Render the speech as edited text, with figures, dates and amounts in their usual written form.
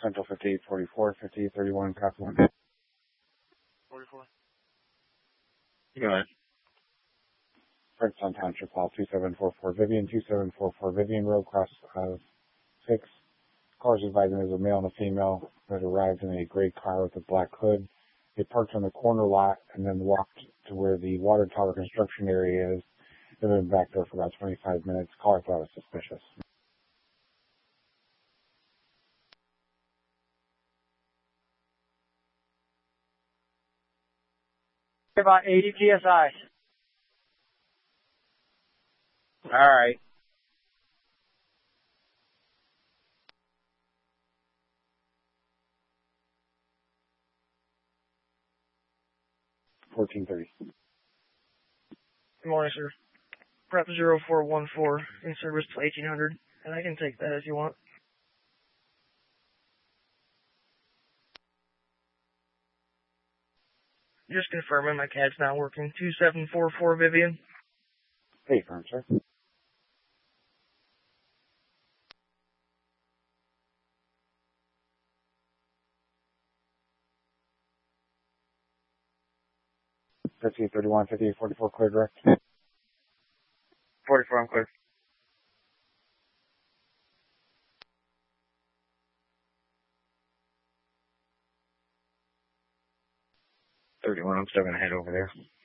Central 5844, 5831, copy 1. 44. Go ahead. Frankstown Township Hall, 2744 Vivian, 2744 Vivian Road, cross 6. Cars advising there's a male and a female that arrived in a gray car with a black hood. They parked on the corner lot and then walked to where the water tower construction area is. They've been back there for about 25 minutes. Caller thought it was suspicious. About 80 PSI. All right. $14.30. Good morning, sir. Prep 0414 in service to 1800, and I can take that if you want. Just confirming my CAD's not working. 2744 Vivian. Hey, firm, sir. $5831, $5844, clear direct. 44, I'm clear. $31, I'm still going to head over there.